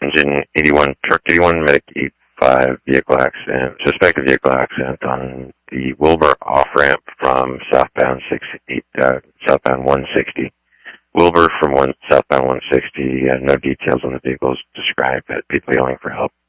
engine 81, truck 81, medic 85, vehicle accident, suspected vehicle accident on the Wilbur off-ramp from southbound 160. Wilbur from southbound 160, no details on the vehicles described, but people yelling for help.